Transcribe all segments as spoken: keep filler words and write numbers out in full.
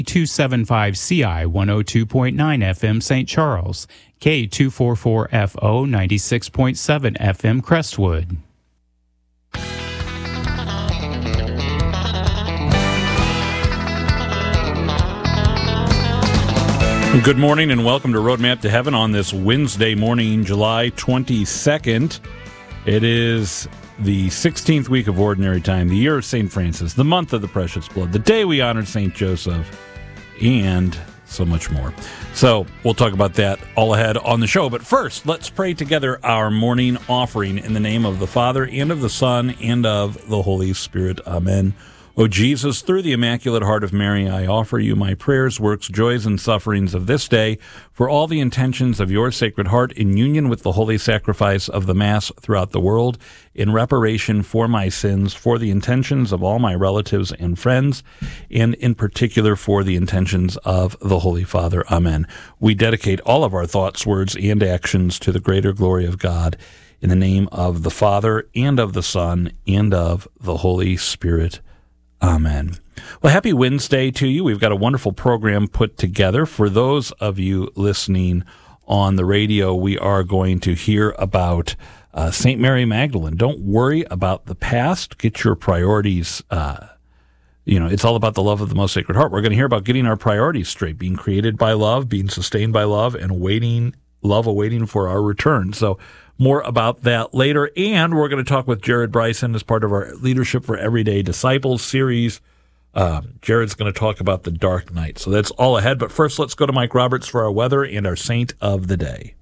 two seventy-five C I one oh two point nine F M Saint Charles, K two forty-four F O ninety-six point seven F M Crestwood. Good morning and welcome to Roadmap to Heaven on this Wednesday morning, July twenty-second. It is the sixteenth week of Ordinary Time, the year of Saint Francis, the month of the Precious Blood, the day we honored Saint Joseph, and so much more. So we'll talk about that all ahead on the show. But first, let's pray together our morning offering in the name of the Father, and of the Son, and of the Holy Spirit. Amen. O Jesus, through the Immaculate Heart of Mary, I offer you my prayers, works, joys, and sufferings of this day for all the intentions of your Sacred Heart in union with the holy sacrifice of the Mass throughout the world, in reparation for my sins, for the intentions of all my relatives and friends, and in particular for the intentions of the Holy Father. Amen. We dedicate all of our thoughts, words, and actions to the greater glory of God, in the name of the Father, and of the Son, and of the Holy Spirit. Amen. Well, happy Wednesday to you. We've got a wonderful program put together. For those of you listening on the radio, we are going to hear about uh, Saint Mary Magdalene. Don't worry about the past. Get your priorities. Uh, you know, it's all about the love of the Most Sacred Heart. We're going to hear about getting our priorities straight, being created by love, being sustained by love, and awaiting love, awaiting for our return. So more about that later, and we're going to talk with Jared Bryson as part of our Leadership for Everyday Disciples series. Um, Jared's going to talk about the dark night. So that's all ahead, but first let's go to Mike Roberts for our weather and our saint of the day.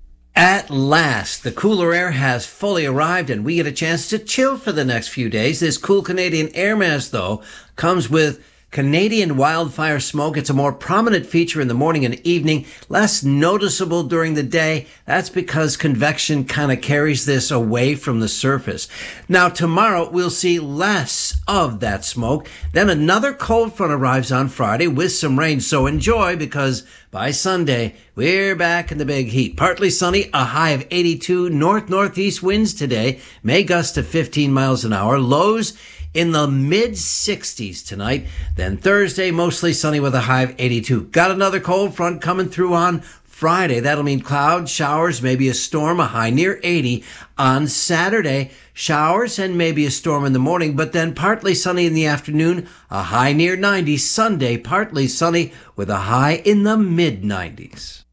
At last, the cooler air has fully arrived and we get a chance to chill for the next few days. This cool Canadian air mass, though, comes with Canadian wildfire smoke. It's a more prominent feature in the morning and evening, less noticeable during the day. That's because convection kind of carries this away from the surface. Now, tomorrow, we'll see less of that smoke. Then another cold front arrives on Friday with some rain. So enjoy, because by Sunday, we're back in the big heat. Partly sunny, a high of eighty-two. North-northeast winds today may gust to fifteen miles an hour. Lows in the mid sixties tonight. Then Thursday, mostly sunny with a high of eighty-two. Got another cold front coming through on Friday. That'll mean clouds, showers, maybe a storm, a high near eighty. On Saturday, showers and maybe a storm in the morning, but then partly sunny in the afternoon, a high near ninety. Sunday, partly sunny with a high in the mid nineties.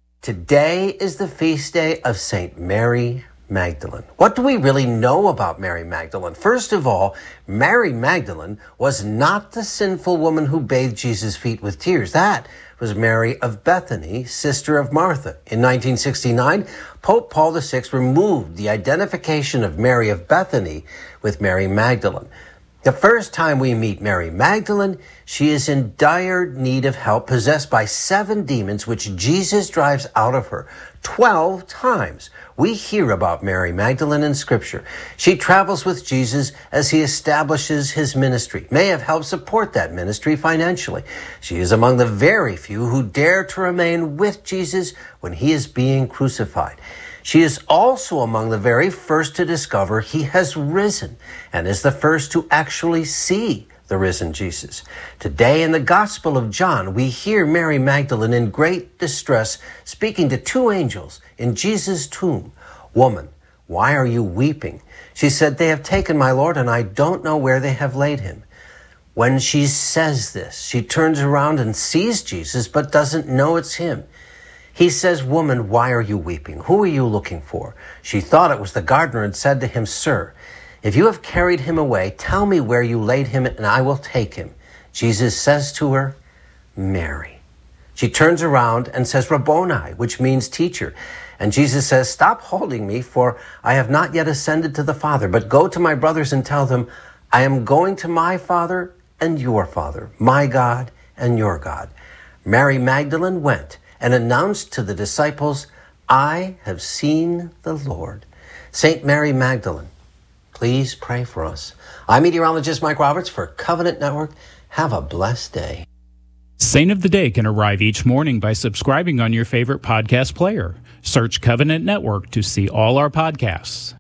Today is the feast day of Saint Mary Magdalene. What do we really know about Mary Magdalene? First of all, Mary Magdalene was not the sinful woman who bathed Jesus' feet with tears. That was Mary of Bethany, sister of Martha. In nineteen sixty-nine, Pope Paul the Sixth removed the identification of Mary of Bethany with Mary Magdalene. The first time we meet Mary Magdalene, she is in dire need of help, possessed by seven demons, which Jesus drives out of her. Twelve times we hear about Mary Magdalene in Scripture. She travels with Jesus as he establishes his ministry, may have helped support that ministry financially. She is among the very few who dare to remain with Jesus when he is being crucified. She is also among the very first to discover he has risen, and is the first to actually see the risen Jesus. Today in the Gospel of John, we hear Mary Magdalene in great distress speaking to two angels in Jesus' tomb. "Woman, why are you weeping?" She said, "They have taken my Lord, and I don't know where they have laid him." When she says this, she turns around and sees Jesus, but doesn't know it's him. He says, "Woman, why are you weeping? Who are you looking for?" She thought it was the gardener and said to him, "Sir, if you have carried him away, tell me where you laid him and I will take him." Jesus says to her, "Mary." She turns around and says, "Rabboni," which means teacher. And Jesus says, "Stop holding me, for I have not yet ascended to the Father, but go to my brothers and tell them, I am going to my Father and your Father, my God and your God." Mary Magdalene went and announced to the disciples, "I have seen the Lord." Saint Mary Magdalene, please pray for us. I'm meteorologist Mike Roberts for Covenant Network. Have a blessed day. Saint of the Day can arrive each morning by subscribing on your favorite podcast player. Search Covenant Network to see all our podcasts.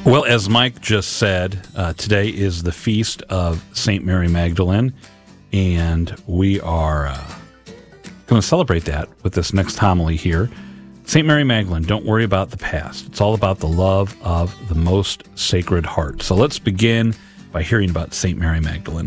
Well, as Mike just said, uh, today is the feast of Saint Mary Magdalene, and we are uh, going to celebrate that with this next homily here. Saint Mary Magdalene, don't worry about the past. It's all about the love of the most sacred heart. So let's begin by hearing about Saint Mary Magdalene.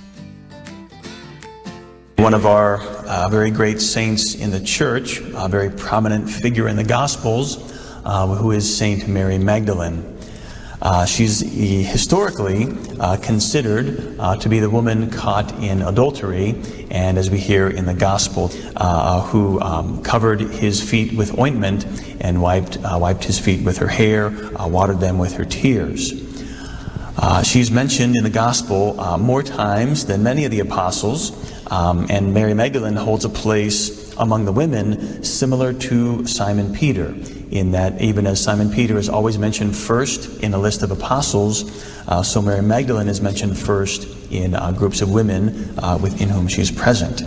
One of our uh, very great saints in the church, a very prominent figure in the Gospels, uh, who is Saint Mary Magdalene. Uh, she's historically uh, considered uh, to be the woman caught in adultery, and as we hear in the Gospel, uh, who um, covered his feet with ointment and wiped uh, wiped his feet with her hair, uh, watered them with her tears. Uh, she's mentioned in the Gospel uh, more times than many of the apostles, um, and Mary Magdalene holds a place among the women similar to Simon Peter, in that even as Simon Peter is always mentioned first in a list of apostles, uh, so Mary Magdalene is mentioned first in uh, groups of women uh, within whom she is present.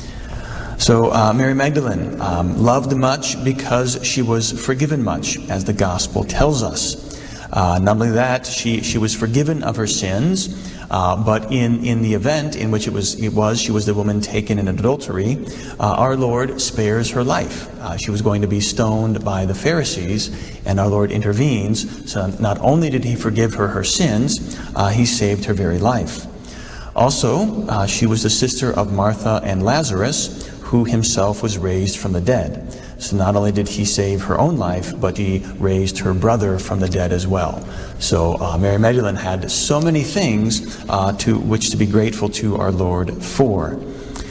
So uh, Mary Magdalene um, loved much because she was forgiven much, as the Gospel tells us. Uh, not only that, she, she was forgiven of her sins, uh, but in, in the event in which it was, it was she was the woman taken in adultery, uh, our Lord spares her life. Uh, she was going to be stoned by the Pharisees, and our Lord intervenes. So not only did he forgive her her sins, uh, he saved her very life. Also, uh, she was the sister of Martha and Lazarus, who himself was raised from the dead. So not only did he save her own life, but he raised her brother from the dead as well. So uh, Mary Magdalene had so many things uh, to which to be grateful to our Lord for.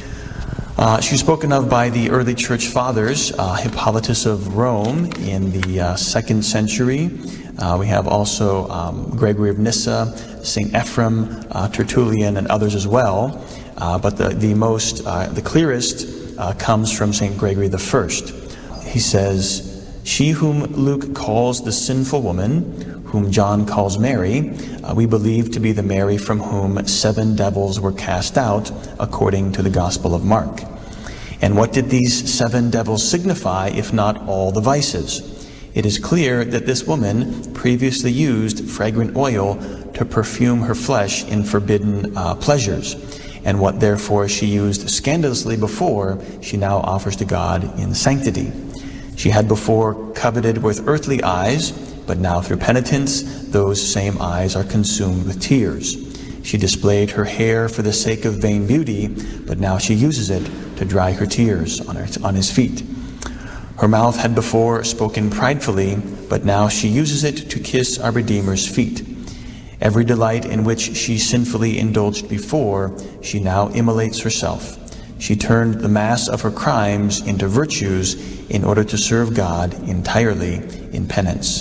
Uh, she was spoken of by the early church fathers, uh, Hippolytus of Rome in the uh, second century. Uh, we have also um, Gregory of Nyssa, Saint Ephrem, uh, Tertullian, and others as well. Uh, but the, the most, uh, the clearest uh, comes from Saint Gregory the First. He says, "She whom Luke calls the sinful woman, whom John calls Mary, uh, we believe to be the Mary from whom seven devils were cast out, according to the Gospel of Mark. And what did these seven devils signify, if not all the vices? It is clear that this woman previously used fragrant oil to perfume her flesh in forbidden uh, pleasures. And what therefore she used scandalously before, she now offers to God in sanctity. She had before coveted with earthly eyes, but now through penitence those same eyes are consumed with tears. She displayed her hair for the sake of vain beauty, but now she uses it to dry her tears on, her, on his feet. Her mouth had before spoken pridefully, but now she uses it to kiss our Redeemer's feet. Every delight in which she sinfully indulged before, she now immolates herself. She turned the mass of her crimes into virtues in order to serve God entirely in penance."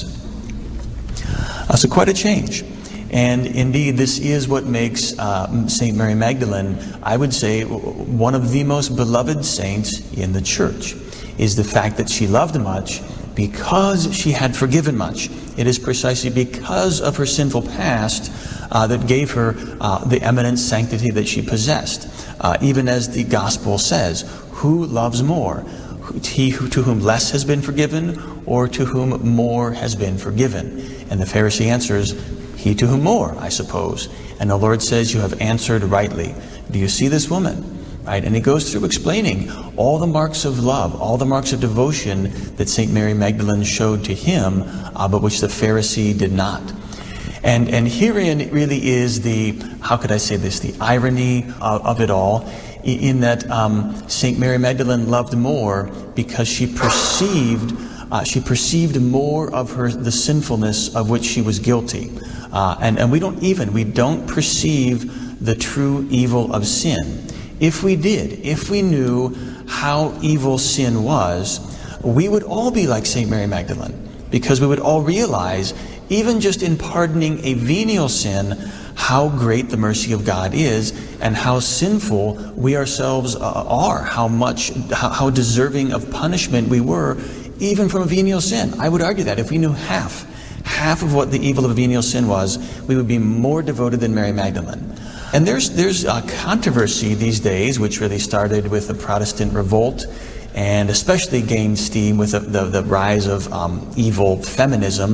Uh, so quite a change. And indeed, this is what makes uh, Saint Mary Magdalene, I would say, one of the most beloved saints in the church, is the fact that she loved much because she had forgiven much. It is precisely because of her sinful past uh, that gave her uh, the eminent sanctity that she possessed. Uh, even as the Gospel says, who loves more? He who, to whom less has been forgiven, or to whom more has been forgiven? And the Pharisee answers, he to whom more, I suppose. And the Lord says, you have answered rightly. Do you see this woman? Right? And he goes through explaining all the marks of love, all the marks of devotion that Saint Mary Magdalene showed to him, uh, but which the Pharisee did not. And and herein really is the, how could I say this, the irony of, of it all, in that um, Saint Mary Magdalene loved more because she perceived uh, she perceived more of her the sinfulness of which she was guilty. Uh, and, and we don't even, we don't perceive the true evil of sin. If we did, if we knew how evil sin was, we would all be like Saint Mary Magdalene, because we would all realize, even just in pardoning a venial sin, how great the mercy of God is, and how sinful we ourselves uh, are, how much, how, how deserving of punishment we were, even from a venial sin. I would argue that if we knew half, half of what the evil of a venial sin was, we would be more devoted than Mary Magdalene. And there's there's a controversy these days, which really started with the Protestant revolt, and especially gained steam with the, the, the rise of um, evil feminism,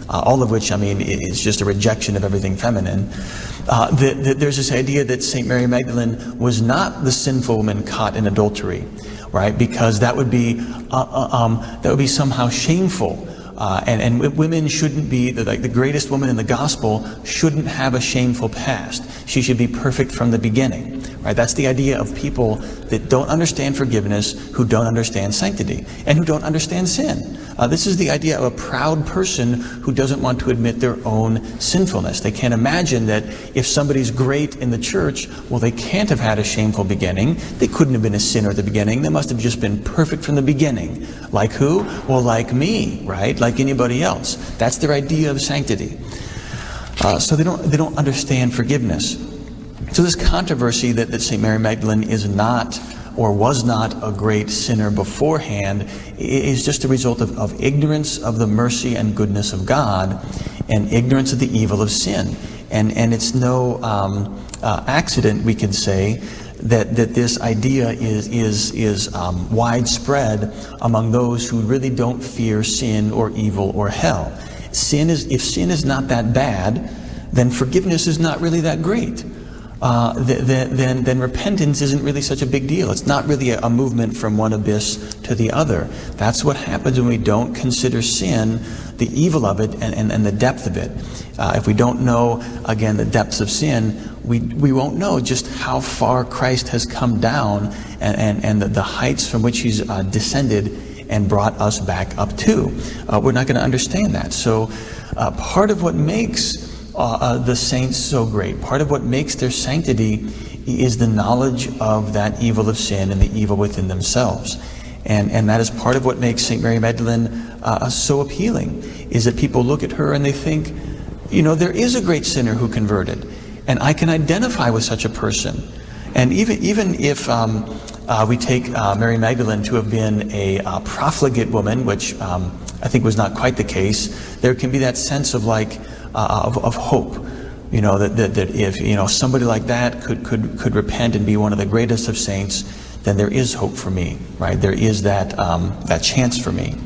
uh, all of which, I mean, is just a rejection of everything feminine. Uh, the, the, there's this idea that Saint Mary Magdalene was not the sinful woman caught in adultery, right? Because that would be uh, uh, um, that would be somehow shameful. Uh, and, and women shouldn't be, the, like the greatest woman in the gospel shouldn't have a shameful past. She should be perfect from the beginning. Right? That's the idea of people that don't understand forgiveness, who don't understand sanctity, and who don't understand sin. Uh, this is the idea of a proud person who doesn't want to admit their own sinfulness. They can't imagine that if somebody's great in the church, well, they can't have had a shameful beginning. They couldn't have been a sinner at the beginning. They must have just been perfect from the beginning. Like who? Well, like me, right? Like anybody else. That's their idea of sanctity. Uh, so they don't they don't understand forgiveness. So this controversy that, that Saint Mary Magdalene is not or was not a great sinner beforehand is just a result of, of ignorance of the mercy and goodness of God and ignorance of the evil of sin. And and it's no um, uh, accident, we could say, that that this idea is is is um, widespread among those who really don't fear sin or evil or hell. Sin is if sin is not that bad, then forgiveness is not really that great. Uh, th- th- then, then repentance isn't really such a big deal. It's not really a, a movement from one abyss to the other. That's what happens when we don't consider sin, the evil of it, and, and, and the depth of it. Uh, if we don't know, again, the depths of sin, we we won't know just how far Christ has come down and, and, and the, the heights from which he's uh, descended and brought us back up to. Uh, we're not going to understand that. So uh, part of what makes Uh, uh, the saints so great, part of what makes their sanctity is the knowledge of that evil of sin and the evil within themselves. And and that is part of what makes Saint Mary Magdalene uh, so appealing, is that people look at her and they think, you know, there is a great sinner who converted, and I can identify with such a person. And even even if um, uh, we take uh, Mary Magdalene to have been a uh, profligate woman, which um, I think was not quite the case, there can be that sense of like, Uh, of, of hope, you know, that, that that if you know somebody like that could could could repent and be one of the greatest of saints, then there is hope for me, right? There is that um, that chance for me.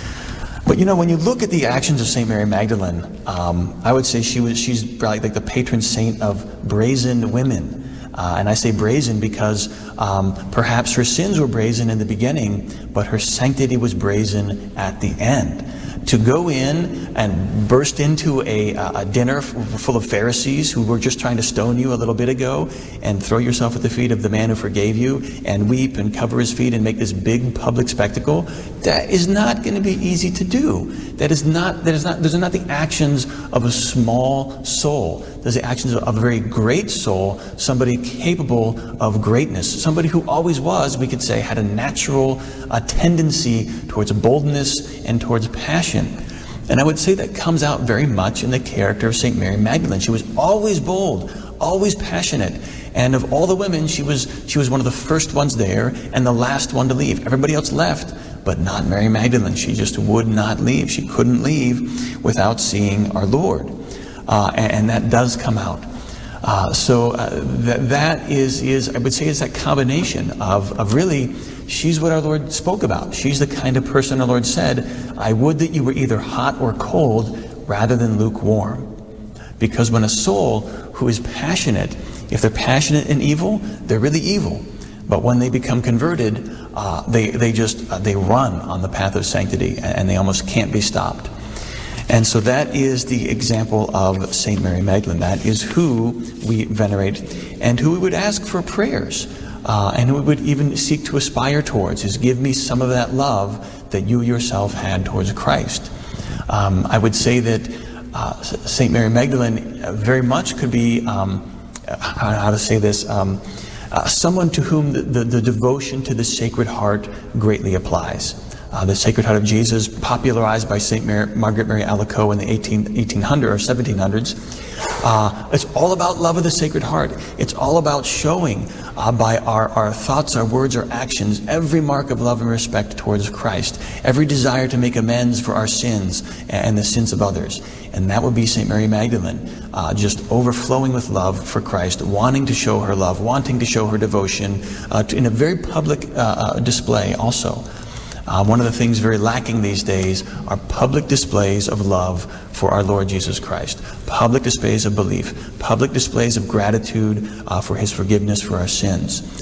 But you know, when you look at the actions of Saint Mary Magdalene, um, I would say she was she's probably like the patron saint of brazen women. Uh, and I say brazen because um, perhaps her sins were brazen in the beginning, but her sanctity was brazen at the end. To go in and burst into a, a dinner full of Pharisees who were just trying to stone you a little bit ago and throw yourself at the feet of the man who forgave you and weep and cover his feet and make this big public spectacle, that is not going to be easy to do. That is not, that is not, those are not the actions of a small soul. Those are the actions of a very great soul, somebody capable of greatness, somebody who always was, we could say, had a natural uh, tendency towards boldness and towards passion. And I would say that comes out very much in the character of Saint Mary Magdalene. She was always bold, always passionate. And of all the women, she was she was one of the first ones there and the last one to leave. Everybody else left, but not Mary Magdalene. She just would not leave. She couldn't leave without seeing our Lord. Uh, and, and that does come out. Uh, so uh, that that is, is, I would say, is that combination of, of really, she's what our Lord spoke about. She's the kind of person our Lord said, I would that you were either hot or cold rather than lukewarm. Because when a soul who is passionate, if they're passionate in evil, they're really evil. But when they become converted, uh, they, they just, uh, they run on the path of sanctity and they almost can't be stopped. And so that is the example of Saint Mary Magdalene. That is who we venerate and who we would ask for prayers. Uh, and who we would even seek to aspire towards, is give me some of that love that you yourself had towards Christ. Um, I would say that uh, Saint Mary Magdalene very much could be, um, how, how to say this, um, uh, someone to whom the, the, the devotion to the Sacred Heart greatly applies. Uh, the Sacred Heart of Jesus, popularized by Saint Mary, Margaret Mary Alacoque in the eighteen hundreds or seventeen hundreds. Uh, it's all about love of the Sacred Heart. It's all about showing uh, by our, our thoughts, our words, our actions, every mark of love and respect towards Christ, every desire to make amends for our sins and the sins of others. And that would be Saint Mary Magdalene, uh, just overflowing with love for Christ, wanting to show her love, wanting to show her devotion uh, to, in a very public uh, uh, display also. Uh, one of the things very lacking these days are public displays of love for our Lord Jesus Christ. Public displays of belief. Public displays of gratitude uh, for his forgiveness for our sins.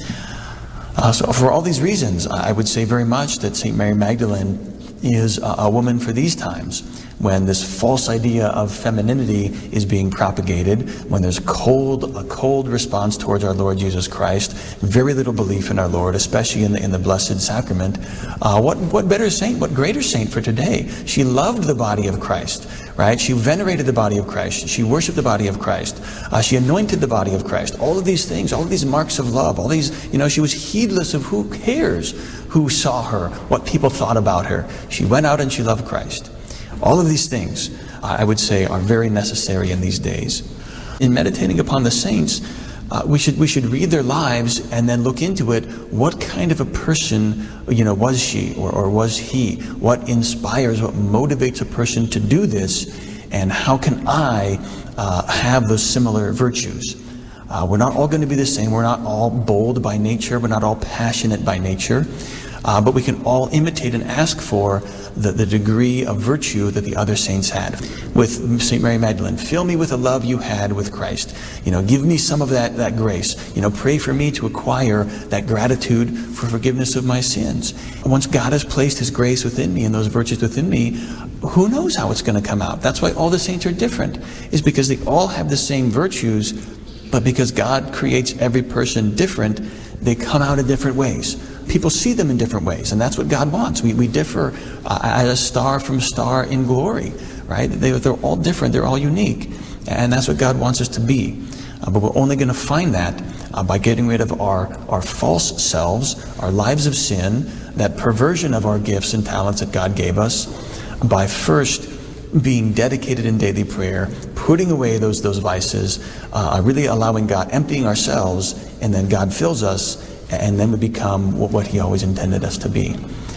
Uh, so for all these reasons, I would say very much that Saint Mary Magdalene is a, a woman for these times, when this false idea of femininity is being propagated, when there's cold, a cold response towards our Lord Jesus Christ, very little belief in our Lord, especially in the, in the Blessed Sacrament. Uh, what, what better saint, what greater saint for today? She loved the body of Christ, right? She venerated the body of Christ. She worshiped the body of Christ. Uh, she anointed the body of Christ. All of these things, all of these marks of love, all these, you know, she was heedless of who cares who saw her, what people thought about her. She went out and she loved Christ. All of these things, I would say, are very necessary in these days. In meditating upon the saints, uh, we should we should read their lives and then look into it. What kind of a person, you know, was she or, or was he? What inspires, what motivates a person to do this? And how can I uh, have those similar virtues? Uh, we're not all going to be the same. We're not all bold by nature. We're not all passionate by nature. Uh, but we can all imitate and ask for the, the degree of virtue that the other saints had. With Saint Mary Magdalene, fill me with the love you had with Christ. You know, give me some of that, that grace. You know, pray for me to acquire that gratitude for forgiveness of my sins. Once God has placed his grace within me and those virtues within me, who knows how it's going to come out? That's why all the saints are different, is because they all have the same virtues, but because God creates every person different, they come out in different ways. People see them in different ways, and that's what God wants. We, we differ uh, as a star from star in glory, right? They, they're all different. They're all unique, and that's what God wants us to be. Uh, but we're only going to find that uh, by getting rid of our, our false selves, our lives of sin, that perversion of our gifts and talents that God gave us, by first being dedicated in daily prayer, putting away those, those vices, uh, really allowing God, emptying ourselves, and then God fills us, and then we become what he always intended us to be.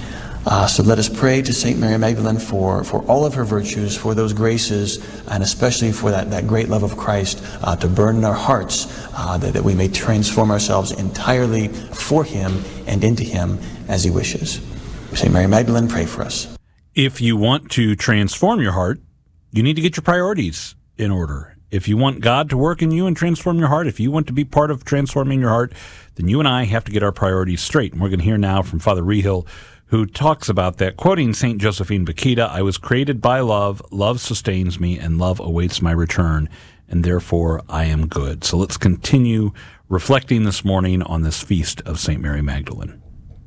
Uh, so let us pray to Saint Mary Magdalene for, for all of her virtues, for those graces, and especially for that, that great love of Christ uh, to burn in our hearts, uh, that, that we may transform ourselves entirely for him and into him as he wishes. Saint Mary Magdalene, pray for us. If you want to transform your heart, you need to get your priorities in order. If you want God to work in you and transform your heart, if you want to be part of transforming your heart, then you and I have to get our priorities straight. And we're going to hear now from Father Rehill, who talks about that, quoting Saint Josephine Bakhita, "I was created by love, love sustains me, and love awaits my return, and therefore I am good." So let's continue reflecting this morning on this feast of Saint Mary Magdalene.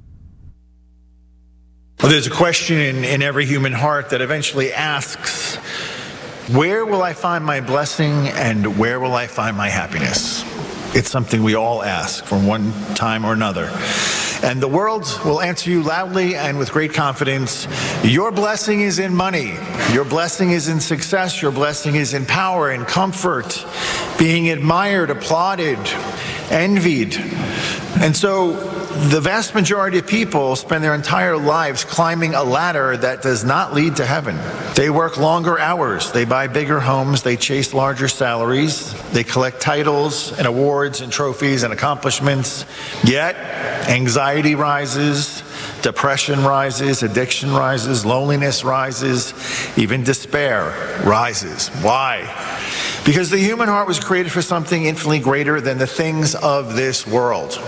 Well, there's a question in, in every human heart that eventually asks, where will I find my blessing and where will I find my happiness? It's something we all ask from one time or another. And the world will answer you loudly and with great confidence, your blessing is in money. Your blessing is in success. Your blessing is in power and comfort, being admired, applauded, envied. And so the vast majority of people spend their entire lives climbing a ladder that does not lead to heaven. They work longer hours, they buy bigger homes, they chase larger salaries, they collect titles and awards and trophies and accomplishments. Yet, anxiety rises, depression rises, addiction rises, loneliness rises, even despair rises. Why? Because the human heart was created for something infinitely greater than the things of this world.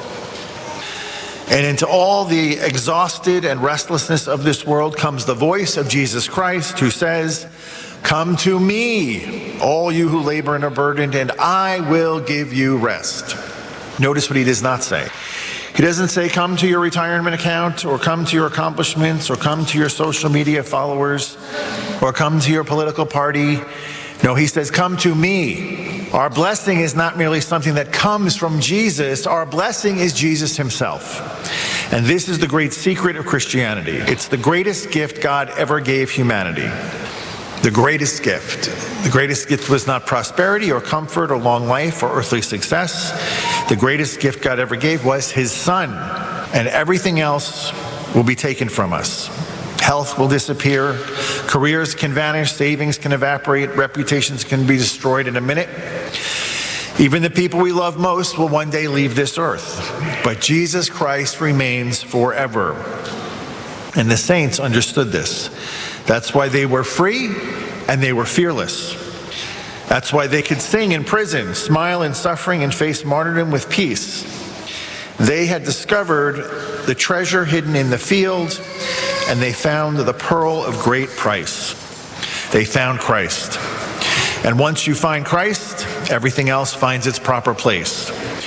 And into all the exhausted and restlessness of this world comes the voice of Jesus Christ, who says, "Come to me, all you who labor and are burdened, and I will give you rest." Notice what he does not say. He doesn't say, come to your retirement account, or come to your accomplishments, or come to your social media followers, or come to your political party. No, he says, come to me. Our blessing is not merely something that comes from Jesus. Our blessing is Jesus himself. And this is the great secret of Christianity. It's the greatest gift God ever gave humanity. The greatest gift. The greatest gift was not prosperity or comfort or long life or earthly success. The greatest gift God ever gave was his Son. And everything else will be taken from us. Health will disappear, careers can vanish, savings can evaporate, reputations can be destroyed in a minute. Even the people we love most will one day leave this earth. But Jesus Christ remains forever. And the saints understood this. That's why they were free and they were fearless. That's why they could sing in prison, smile in suffering, and face martyrdom with peace. They had discovered the treasure hidden in the field, and they found the pearl of great price. They found Christ. And once you find Christ, everything else finds its proper place.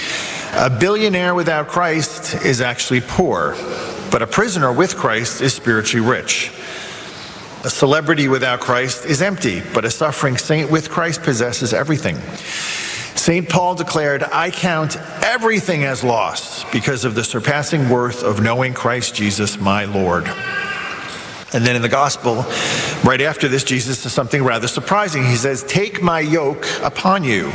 A billionaire without Christ is actually poor, but a prisoner with Christ is spiritually rich. A celebrity without Christ is empty, but a suffering saint with Christ possesses everything. Saint Paul declared, I count everything as loss because of the surpassing worth of knowing Christ Jesus, my Lord. And then in the gospel, right after this, Jesus says something rather surprising. He says, take my yoke upon you.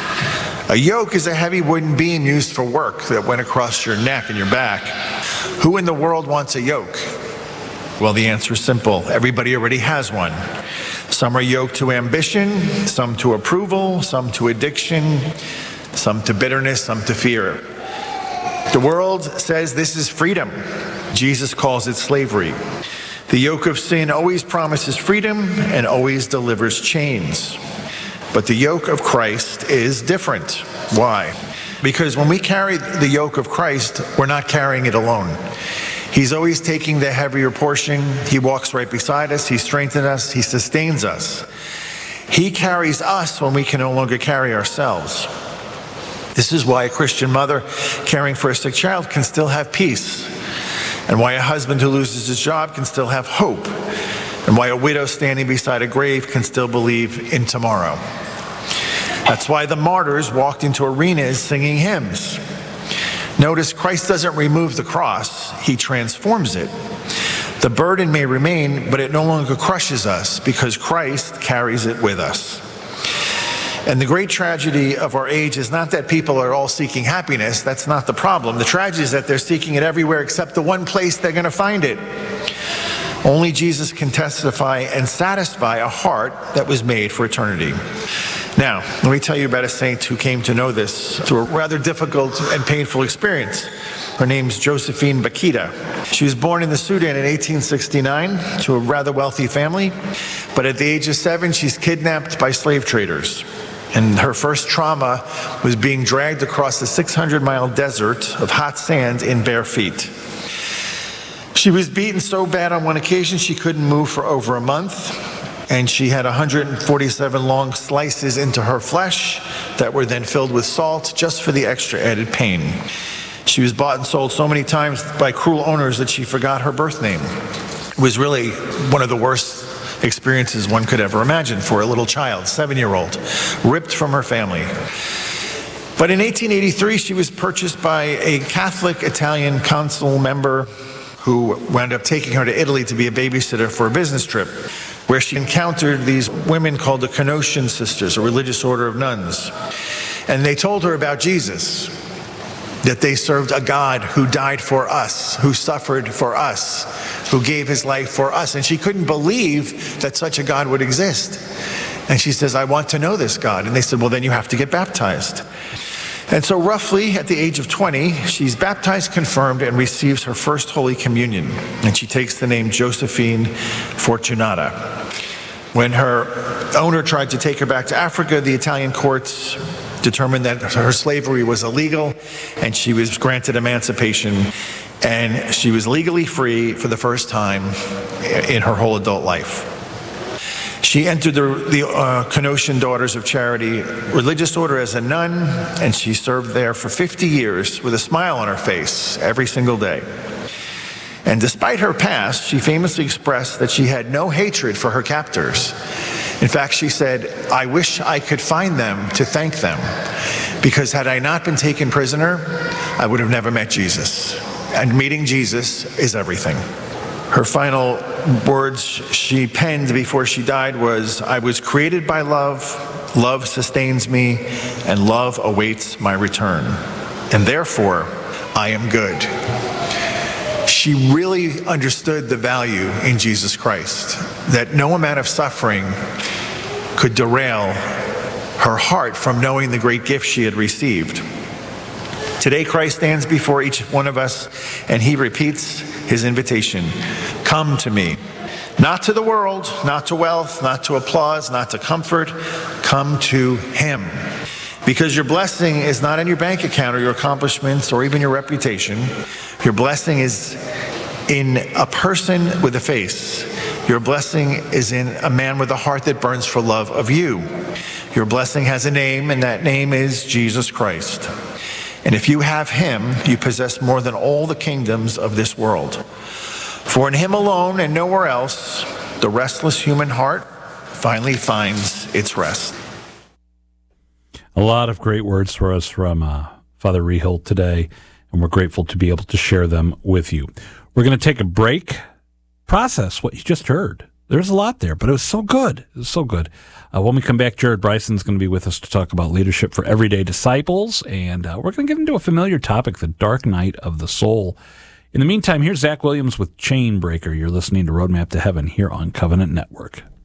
A yoke is a heavy wooden beam used for work that went across your neck and your back. Who in the world wants a yoke? Well, the answer is simple. Everybody already has one. Some are yoked to ambition, some to approval, some to addiction, some to bitterness, some to fear. The world says this is freedom. Jesus calls it slavery. The yoke of sin always promises freedom and always delivers chains. But the yoke of Christ is different. Why? Because when we carry the yoke of Christ, we're not carrying it alone. He's always taking the heavier portion. He walks right beside us. He strengthens us. He sustains us. He carries us when we can no longer carry ourselves. This is why a Christian mother caring for a sick child can still have peace, and why a husband who loses his job can still have hope, and why a widow standing beside a grave can still believe in tomorrow. That's why the martyrs walked into arenas singing hymns. Notice Christ doesn't remove the cross, he transforms it. The burden may remain, but it no longer crushes us because Christ carries it with us. And the great tragedy of our age is not that people are all seeking happiness. That's not the problem. The tragedy is that they're seeking it everywhere except the one place they're going to find it. Only Jesus can testify and satisfy a heart that was made for eternity. Now, let me tell you about a saint who came to know this through a rather difficult and painful experience. Her name's Josephine Bakhita. She was born in the Sudan in eighteen sixty-nine to a rather wealthy family, but at the age of seven, she's kidnapped by slave traders. And her first trauma was being dragged across the six hundred mile desert of hot sand in bare feet. She was beaten so bad on one occasion she couldn't move for over a month, and she had one hundred forty-seven long slices into her flesh that were then filled with salt just for the extra added pain. She was bought and sold so many times by cruel owners that she forgot her birth name. It was really one of the worst experiences one could ever imagine for a little child, seven-year-old, ripped from her family. But in eighteen eighty-three, she was purchased by a Catholic Italian council member who wound up taking her to Italy to be a babysitter for a business trip, where she encountered these women called the Canossian Sisters, a religious order of nuns. And they told her about Jesus, that they served a God who died for us, who suffered for us, who gave his life for us. And she couldn't believe that such a God would exist. And she says, I want to know this God. And they said, well, then you have to get baptized. And so roughly at the age of twenty, she's baptized, confirmed, and receives her first Holy Communion. And she takes the name Josephine Fortunata. When her owner tried to take her back to Africa, the Italian courts determined that her slavery was illegal, and she was granted emancipation, and she was legally free for the first time in her whole adult life. She entered the, the uh, Canossian Daughters of Charity religious order as a nun, and she served there for fifty years with a smile on her face every single day. And despite her past, she famously expressed that she had no hatred for her captors. In fact, she said, I wish I could find them to thank them, because had I not been taken prisoner, I would have never met Jesus. And meeting Jesus is everything. Her final words she penned before she died was, I was created by love, love sustains me, and love awaits my return. And therefore, I am good. She really understood the value in Jesus Christ, that no amount of suffering could derail her heart from knowing the great gift she had received. Today, Christ stands before each one of us, and he repeats his invitation. Come to me. Not to the world, not to wealth, not to applause, not to comfort. Come to him. Because your blessing is not in your bank account or your accomplishments or even your reputation. Your blessing is in a person with a face. Your blessing is in a man with a heart that burns for love of you. Your blessing has a name, and that name is Jesus Christ. And if you have him, you possess more than all the kingdoms of this world. For in him alone and nowhere else, the restless human heart finally finds its rest. A lot of great words for us from uh, Father Reholt today, and we're grateful to be able to share them with you. We're going to take a break, process what you just heard. There's a lot there, but it was so good. It was so good. Uh, when we come back, Jared Bryson's going to be with us to talk about leadership for everyday disciples, and uh, we're going to get into a familiar topic, the dark night of the soul. In the meantime, here's Zach Williams with Chain Breaker. You're listening to Roadmap to Heaven here on Covenant Network.